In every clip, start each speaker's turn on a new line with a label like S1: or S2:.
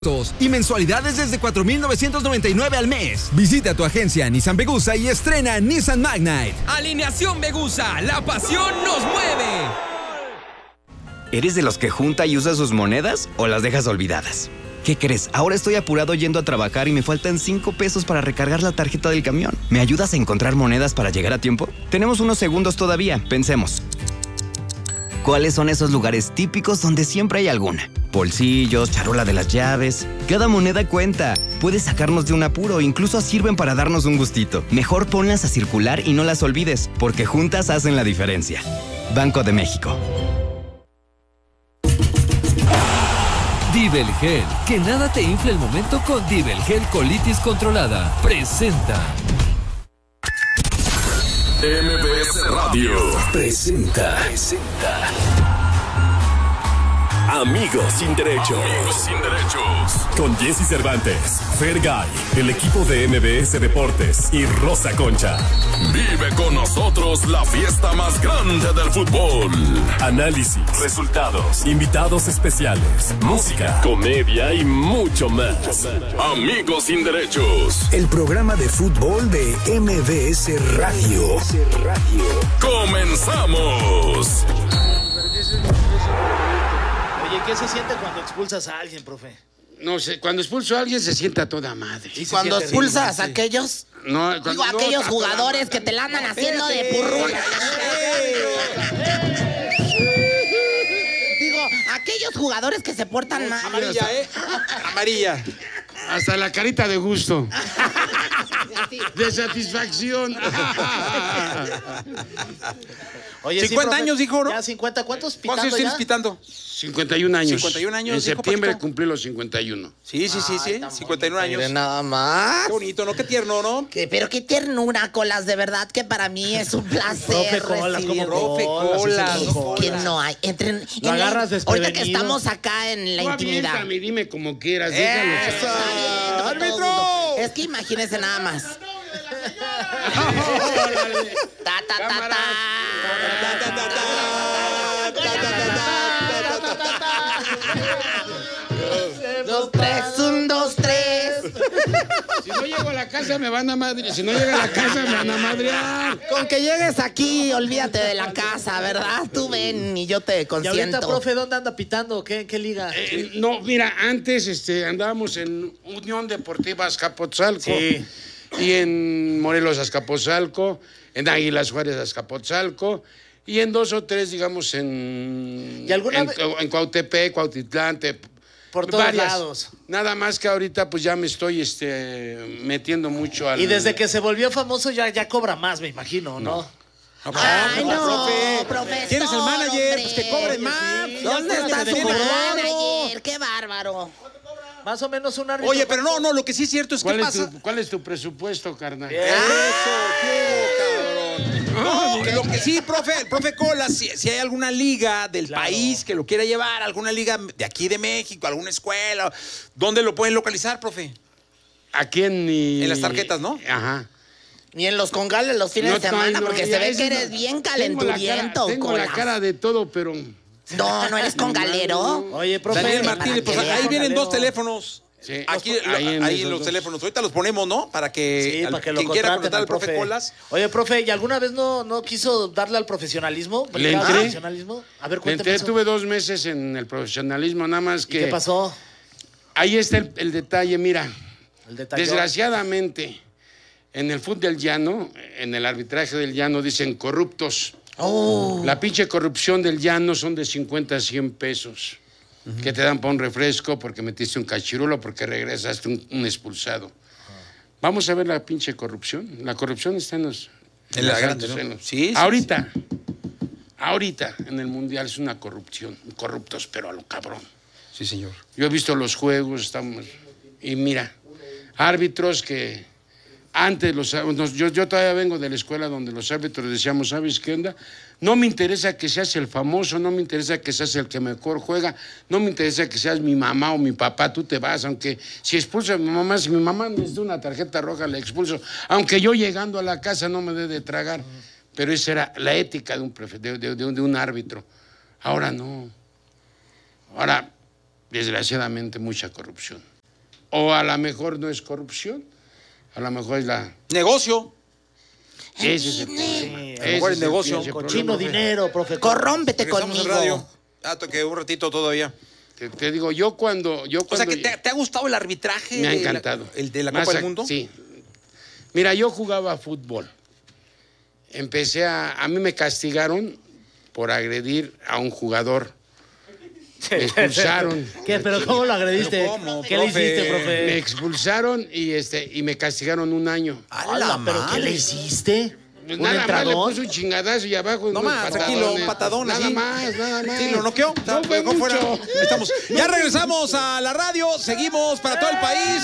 S1: y mensualidades desde 4,999 al mes. Visita tu agencia Nissan Vegusa y estrena Nissan Magnite.
S2: Alineación Vegusa, la pasión nos mueve.
S3: ¿Eres de los que junta y usa sus monedas o las dejas olvidadas? ¿Qué crees? Ahora estoy apurado yendo a trabajar y me faltan 5 pesos para recargar la tarjeta del camión. ¿Me ayudas a encontrar monedas para llegar a tiempo? Tenemos unos segundos todavía, pensemos. ¿Cuáles son esos lugares típicos donde siempre hay alguna? Bolsillos, charola de las llaves. Cada moneda cuenta. Puedes sacarnos de un apuro, incluso sirven para darnos un gustito. Mejor ponlas a circular y no las olvides, porque juntas hacen la diferencia. Banco de México.
S4: Dibelgel, que nada te infle el momento con Dibelgel Colitis Controlada. Presenta.
S5: MBS Radio presenta Amigos sin Derechos. Con Jesse Cervantes, Fergay, el equipo de MBS Deportes y Rosa Concha. Vive con nosotros la fiesta más grande del fútbol. Análisis, resultados, invitados especiales, música, comedia y mucho más. Amigos sin Derechos. El programa de fútbol de MBS Radio. ¡Comenzamos!
S6: Oye, ¿qué se siente cuando expulsas a alguien, profe?
S7: No sé, cuando expulso a alguien se sienta toda madre.
S6: ¿Y cuando expulsas a aquellos?
S7: No,
S6: digo, aquellos jugadores que te la andan haciendo de purruna. Digo, aquellos jugadores que se portan mal.
S7: Amarilla, amarilla. Hasta la carita de gusto. De satisfacción.
S6: Oye,
S8: 50 años, dijo, ¿no?
S6: Ya 50, ¿cuántos pitando?
S8: ¿Cuántos tienes pitando?
S7: 51 años.
S8: 51 años.
S7: En septiembre cumplí los 51.
S8: Sí. 51 años.
S6: Nada más.
S8: Qué bonito, ¿no? Qué tierno, ¿no?
S6: Pero qué ternura, Colas. De verdad que para mí es un placer.
S8: Profe Colas.
S6: Que no hay. Entren.
S9: Lo agarras desprevenido.
S6: Ahorita que estamos acá en la intimidad.
S7: Aviéntame, dime como quieras.
S8: ¡Eso! ¡Árbitro!
S6: Es que imagínese nada más. Dos, tres, un, dos, tres.
S7: Si no llego a la casa me van a madrear. Si no llega a la casa me van a madrear.
S6: Con que llegues aquí, olvídate de la casa, ¿verdad? Tú ven y yo te consiento.
S9: ¿Y ahorita, profe, dónde anda pitando? ¿Qué liga?
S7: No, mira, antes andábamos en Unión Deportiva Azcapotzalco.
S9: Sí.
S7: Y en Morelos Azcapotzalco, en Águilas Juárez Azcapotzalco, y en 2 o 3, digamos, en Cuautepec, Cuautitlán,
S6: por todos lados.
S7: Nada más que ahorita pues ya me estoy metiendo mucho al...
S6: Y desde que se volvió famoso ya cobra más, me imagino, ¿no?
S8: Ay, no,
S6: profesor,
S8: ¿quién es el manager?
S6: Hombre.
S8: Pues que cobre más.
S6: ¿Dónde está su manager? ¡Qué bárbaro!
S9: Más o menos un árbitro.
S8: Oye, pero no, lo que sí es cierto es que pasa...
S7: ¿Cuál es tu presupuesto, carnal?
S8: Eso, cabrón. No, lo que sí, el profe Colas, si hay alguna liga del país que lo quiera llevar, alguna liga de aquí de México, alguna escuela, ¿dónde lo pueden localizar, profe?
S7: Aquí en
S8: las tarjetas, ¿no?
S7: Ajá.
S6: Ni en los congales los fines de semana, porque se ve que eres bien calenturiento.
S7: Tengo la cara de todo, pero...
S6: No eres congalero.
S9: Oye, profe.
S8: Daniel Martínez, pues ahí vienen 2 teléfonos.
S7: Sí.
S8: Aquí, ahí los teléfonos. Ahorita los ponemos, ¿no? Para que,
S9: quien quiera contratar
S8: al profe Colas.
S9: Oye, profe, ¿y alguna vez no quiso darle al profesionalismo?
S7: ¿Le entré?
S9: ¿Profesionalismo? A ver, cuéntame eso.
S7: Tuve 2 meses en el profesionalismo, nada más que...
S9: ¿Y qué pasó?
S7: Ahí está el detalle, mira.
S9: El detalle.
S7: Desgraciadamente, en el fútbol del llano, en el arbitraje del llano, dicen corruptos.
S6: Oh.
S7: La pinche corrupción del llano son de 50 a 100 pesos. Que te dan para un refresco porque metiste un cachirulo, porque regresaste un expulsado. Vamos a ver la pinche corrupción. La corrupción está en
S8: la grande, ¿no? Sí.
S7: Ahorita, en el Mundial es una corrupción. Corruptos, pero a lo cabrón.
S8: Sí, señor.
S7: Yo he visto los juegos, y mira, árbitros que antes yo todavía vengo de la escuela donde los árbitros decíamos, ¿sabes qué onda? No me interesa que seas el famoso, no me interesa que seas el que mejor juega, no me interesa que seas mi mamá o mi papá, tú te vas, aunque si expulso a mi mamá, si mi mamá me da una tarjeta roja, la expulso, aunque yo llegando a la casa no me dé de tragar. Pero esa era la ética de un árbitro. Ahora no. Ahora, desgraciadamente, mucha corrupción. o a lo mejor no es corrupción, a lo mejor es la...
S8: Negocio.
S7: Ese es el
S8: a lo mejor es negocio.
S9: Cochino dinero, profe.
S6: Corrómpete
S8: Regresamos
S6: conmigo.
S8: al radio. Que un ratito todavía.
S7: Te digo, yo cuando...
S8: O sea, que ¿te ha gustado el arbitraje?
S7: Me ha encantado.
S8: ¿El de la Copa del Mundo?
S7: Sí. Mira, yo jugaba fútbol. A mí me castigaron por agredir a un jugador. Me expulsaron.
S9: ¿Qué? ¿Pero cómo lo agrediste?
S8: ¿Cómo,
S9: ¿Qué le hiciste, profe?
S7: Me expulsaron y me castigaron 1 año.
S9: ¡Hala, pero qué le hiciste!
S7: Pues
S9: ¿Un
S7: nada más le
S9: entradón?
S7: puse un chingadazo y abajo.
S8: No más, tranquilo, un patadón
S7: nada
S8: así.
S7: Más.
S8: Sí, lo noqueó.
S7: No fue mucho.
S8: Fuera. Ahí estamos. Ya regresamos a la radio. Seguimos para todo el país.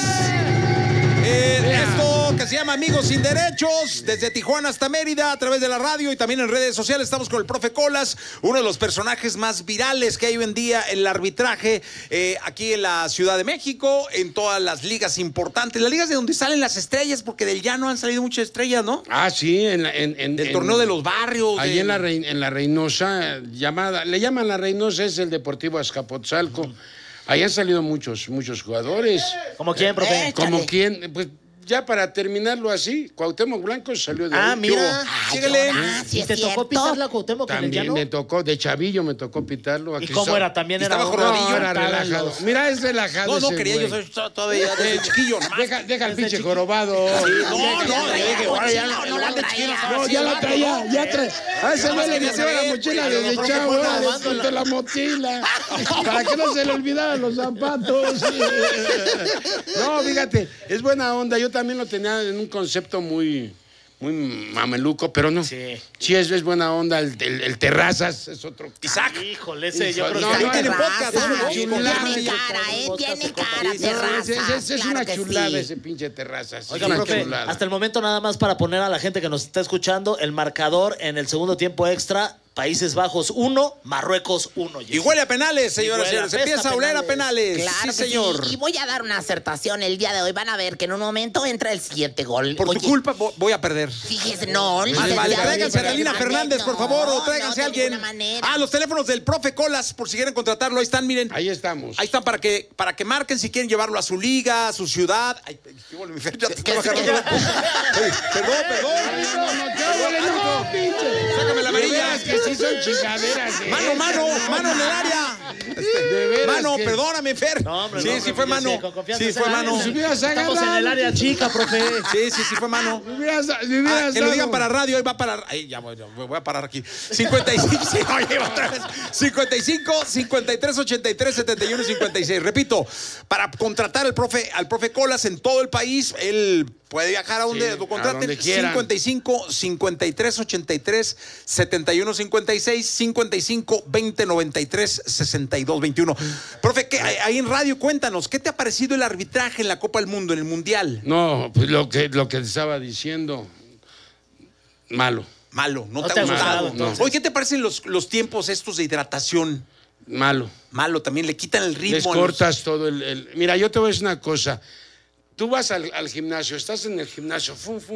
S8: Esto que se llama Amigos Sin Derechos, desde Tijuana hasta Mérida, a través de la radio y también en redes sociales. Estamos con el profe Colas, uno de los personajes más virales que hay hoy en día en el arbitraje aquí en la Ciudad de México, en todas las ligas importantes, las ligas de donde salen las estrellas, porque del llano han salido muchas estrellas, ¿no?
S7: Ah, sí,
S8: Del torneo de los barrios.
S7: Ahí en la Reynosa, le llaman la Reynosa, es el Deportivo Azcapotzalco. Ahí han salido muchos jugadores.
S9: ¿Como quién, profe?
S7: ¿Como quién? Pues ya para terminarlo así, Cuauhtémoc Blanco salió de ahí.
S9: Mira.
S6: Síguele.
S9: ¿Y te tocó pitarla a Cuauhtémoc en el
S7: También
S9: llano?
S7: me tocó, de chavillo me tocó pitarlo.
S9: ¿Y cómo era? ¿También era
S8: estaba
S9: un-
S8: jorobadillo?
S7: No, era
S9: Estaban
S7: relajado.
S9: los-
S7: Mira, es relajado.
S8: No,
S7: ese
S8: quería,
S7: güey.
S8: yo soy todavía desde chiquillo. nomás.
S7: Deja el pinche jorobado.
S6: No, la traía.
S7: No, ya la traía, ya traía. A ese güey le metió la mochila desde chavo, de la mochila. Para que no se le olvidaran los zapatos. No, fíjate, es buena onda. Yo también lo tenía en un concepto muy mameluco, pero no. Sí, es buena onda. El Terrazas es otro.
S8: Isaac.
S9: Híjole, ese yo creo
S7: No,
S9: que...
S7: no,
S8: tiene podcast.
S6: Tiene cara, tiene cara, Terrazas.
S7: Es una
S6: Claro que
S7: chulada
S6: sí.
S7: ese pinche Terrazas.
S9: Oiga,
S7: Es una
S9: profe,
S7: chulada.
S9: hasta el momento nada más para poner a la gente que nos está escuchando el marcador en el segundo tiempo extra. Países Bajos 1, Marruecos 1.
S8: Y huele a penales, señoras y señores.
S9: apesta
S8: Empieza a oler a penales.
S6: Claro
S8: Sí,
S6: que
S8: señor.
S6: sí. Y voy a dar una acertación el día de hoy. Van a ver que en un momento entra el siguiente gol.
S8: Por tu
S6: Oye,
S8: culpa voy a perder.
S6: Fíjese, no.
S8: Vale,
S6: licenciado,
S8: tráiganse a Adelina
S6: de
S8: Fernández, por favor, o tráiganse a
S6: de
S8: alguien.
S6: ninguna manera.
S8: Los teléfonos del profe Colas, por si quieren contratarlo, ahí están, miren.
S7: Ahí estamos.
S8: Ahí están para que marquen si quieren llevarlo a su liga, a su ciudad. Ay, qué bueno, mi Fer, ya te estaba agarrando. Oye, perdón. Sácame la amarilla.
S7: Es que sí son chingaderas.
S8: Mano en el área.
S7: De veras
S8: Mano,
S7: que-
S8: perdóname, Fer.
S9: No, hombre,
S8: sí,
S9: no,
S8: sí
S9: profe,
S8: fue
S9: yo
S8: mano.
S9: sí, con confianza
S8: Sí,
S9: se
S8: fue
S9: la
S8: mano.
S9: hace.
S7: Si hubieras
S9: Estamos en
S7: agarrado.
S9: el área chica, profe.
S8: Sí, fue mano.
S7: Me hubieras
S8: Que lo digan
S7: dado.
S8: para radio, ahí va a parar. Ahí ya voy a parar aquí. 55, sí, oye, otra vez. 55, 53, 83, 71, 56. Repito, para contratar al profe Colas en todo el país, él puede viajar a donde lo contraten.
S7: donde quieran.
S8: 55, 53, 83, 71, 56, 55, 20, 93, 62, 21. Profe, ahí en radio, cuéntanos, ¿qué te ha parecido el arbitraje en la Copa del Mundo, en el Mundial?
S7: No, pues lo que te estaba diciendo, malo.
S8: Malo, no
S9: No
S8: te
S9: te
S8: ha
S9: ha
S8: gustado.
S9: gustado, entonces.
S8: Oye, ¿qué te parecen los tiempos estos de hidratación?
S7: Malo.
S8: Malo, también le quitan el ritmo.
S7: Les cortas todo el... Mira, yo te voy a decir una cosa. Tú vas al gimnasio, estás en el gimnasio,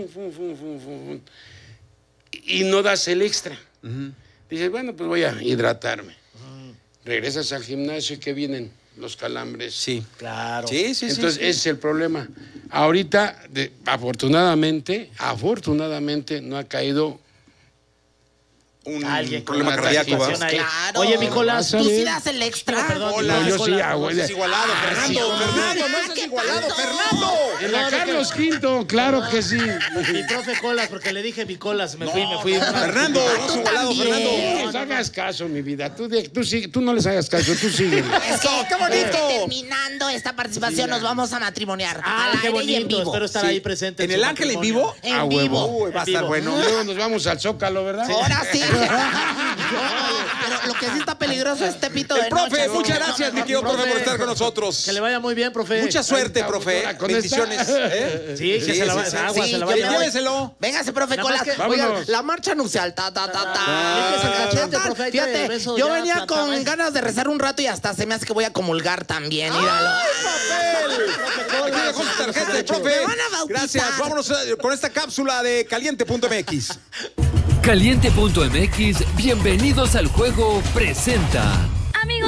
S7: y no das el extra. Dices, bueno, pues voy a hidratarme. Regresas al gimnasio y ¿qué vienen? Los calambres.
S8: Sí.
S9: Claro.
S8: Sí.
S7: Entonces, ese es el problema. Ahorita, afortunadamente, no ha caído
S8: Un
S9: Alguien con
S8: problema
S9: una
S8: cardíaco. ¿va?
S9: situación ahí.
S6: Claro.
S9: Oye, Nicolás,
S6: Tú sí das el extra.
S9: Perdón,
S8: Hola,
S7: No, yo
S9: Nicolás,
S7: sí hago.
S8: No seas igualado, Fernando, no seas igualado, Fernando.
S7: En la Carlos V, claro que sí.
S9: Mi profe Colas, porque le dije Nicolás, me fui.
S8: Fernando, no seas igualado, Fernando.
S7: No les hagas caso, mi vida. Tú no les hagas caso, tú sigue.
S6: Es que,
S8: ¡Qué bonito!
S6: terminando esta participación, nos vamos a matrimoniar.
S9: Ah,
S6: al
S9: qué
S6: aire y en
S9: bonito.
S6: vivo.
S9: Espero estar ahí presente.
S8: ¿En
S9: su
S8: el Ángel en
S9: matrimonio.
S8: vivo?
S6: En
S7: A
S6: vivo.
S7: huevo.
S8: Uy, va a estar
S9: vivo.
S8: bueno.
S7: Luego nos vamos al Zócalo, ¿verdad?
S6: Ahora sí. Pero lo que sí está peligroso es Tepito de
S8: El profe,
S6: noche.
S8: muchas gracias, mi querido profe, por estar con nosotros.
S9: Que le vaya muy bien, profe.
S8: Mucha suerte, profe.
S7: Con
S8: Bendiciones.
S7: esta-
S8: ¿Eh?
S9: Sí, que se la va
S8: sí,
S9: agua,
S6: sí,
S9: se la
S6: yo
S9: va a
S6: me
S9: llevar.
S6: voy.
S8: Lléveselo.
S6: Véngase, profe
S9: Nada más
S6: Colas.
S9: que-
S6: Oigan,
S7: vámonos.
S6: la marcha nupcial.
S9: Límpiese el cachete, profe, ahí te
S6: Fíjate,
S9: beso
S6: yo
S9: ya,
S6: venía
S9: plantado,
S6: con
S9: ¿eh?
S6: ganas de rezar un rato y hasta se me hace que voy a comulgar también. Míralo.
S8: Aquí dejó su tarjeta el profe.
S6: Me van a bautizar.
S8: Gracias. Vámonos con esta cápsula de caliente.mx.
S4: Caliente.mx, bienvenidos al juego, presenta.
S10: Amigos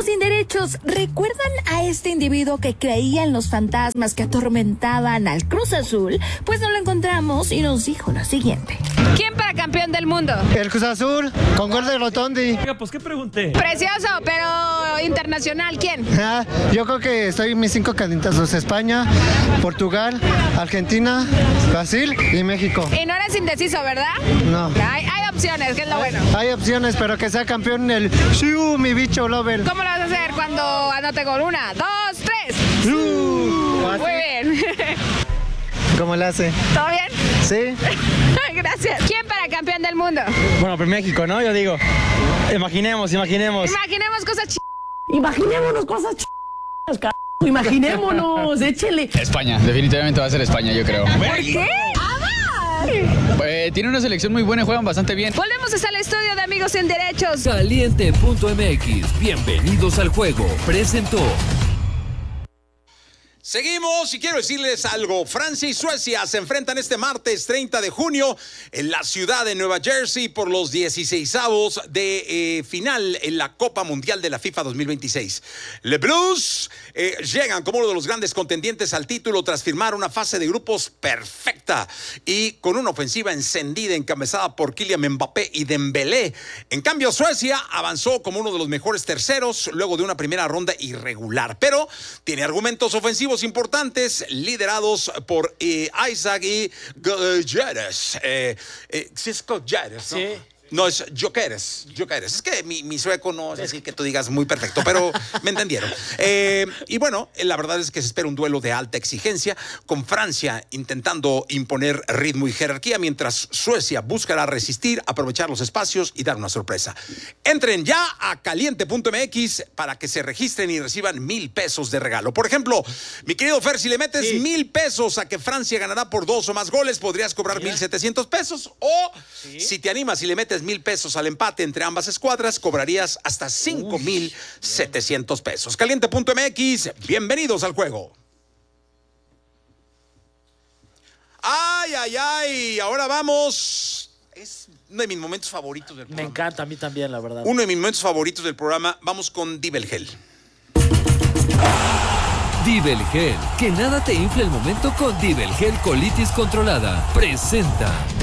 S10: Amigos sin derechos, ¿recuerdan a este individuo que creía en los fantasmas que atormentaban al Cruz Azul? Pues no lo encontramos y nos dijo lo siguiente.
S11: ¿Quién para campeón del mundo?
S12: El Cruz Azul, con gol de Rotondi.
S13: Oiga, pues, ¿qué pregunté?
S11: Precioso, pero internacional, ¿quién?
S12: Yo creo que estoy mis 5 candidatos: España, Portugal, Argentina, Brasil y México.
S11: Y no eres indeciso, ¿verdad?
S12: No.
S11: Hay opciones, que es lo bueno.
S12: Hay opciones, pero que sea campeón el Shiu, mi bicho lover.
S11: ¿Cómo lo vas a hacer cuando anote gol? 1, 2, 3. Muy bien.
S12: ¿Cómo le hace?
S11: ¿Todo bien?
S12: Sí.
S11: Gracias. ¿Quién para campeón del mundo?
S14: Bueno, pues México, ¿no? Yo digo. Imaginemos.
S11: Imaginemos cosas
S15: Imaginémonos cosas Imaginémonos, échele.
S16: España, definitivamente va a ser España, yo creo.
S11: ¿Por qué?
S16: Tiene una selección muy buena y juegan bastante bien.
S11: Volvemos hasta el estudio de Amigos sin Derechos.
S4: Caliente.mx, bienvenidos al juego. Presentó.
S8: Seguimos y quiero decirles algo. Francia y Suecia se enfrentan este martes 30 de junio en la ciudad de Nueva Jersey por los 16avos de final en la Copa Mundial de la FIFA 2026. Les Blues llegan como uno de los grandes contendientes al título tras firmar una fase de grupos perfecta y con una ofensiva encendida encabezada por Kylian Mbappé y Dembélé. En cambio, Suecia avanzó como uno de los mejores terceros luego de una primera ronda irregular, pero tiene argumentos ofensivos importantes liderados por Isaac y Gyökeres. Cisco Gyökeres, ¿no? Sí. No, es Gyökeres. Es que mi sueco no es así que tú digas muy perfecto, pero me entendieron. Y bueno, la verdad es que se espera un duelo de alta exigencia, con Francia intentando imponer ritmo y jerarquía, mientras Suecia buscará resistir, aprovechar los espacios y dar una sorpresa. Entren ya a caliente.mx para que se registren y reciban 1,000 pesos de regalo. Por ejemplo, mi querido Fer, si le metes 1,000 pesos a que Francia ganará por 2 o más goles, podrías cobrar 1,700 pesos. O si te animas y le metes 1,000 pesos al empate entre ambas escuadras, cobrarías hasta 5,700 pesos. Caliente.mx, bienvenidos al juego. ¡Ay! Ahora vamos. Es uno de mis momentos favoritos del programa.
S9: Me encanta, a mí también, la verdad.
S8: Uno de mis momentos favoritos del programa. Vamos con Dibelgel.
S4: Dibelgel, que nada te infle el momento con Dibelgel Colitis Controlada. Presenta.